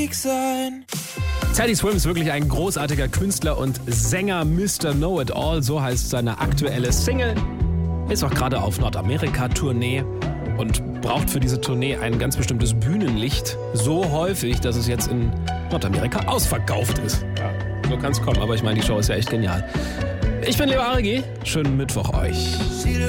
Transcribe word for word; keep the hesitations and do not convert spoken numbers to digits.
Weg sein. Teddy Swims ist wirklich ein großartiger Künstler und Sänger. Mister Know-It-All, so heißt seine aktuelle Single. Ist auch gerade auf Nordamerika-Tournee und braucht für diese Tournee ein ganz bestimmtes Bühnenlicht. So häufig, dass es jetzt in Nordamerika ausverkauft ist. Ja, so kann es kommen, aber ich meine, die Show ist ja echt genial. Ich bin Leo Aregi. Schönen Mittwoch euch.